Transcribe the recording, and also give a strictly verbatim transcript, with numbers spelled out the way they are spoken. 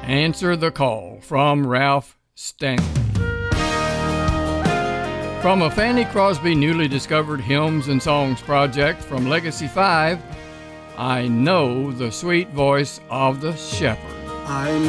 Answer the Call from Ralph Stanley. From a Fanny Crosby newly discovered hymns and songs project from Legacy five, I Know the Sweet Voice of the Shepherd. I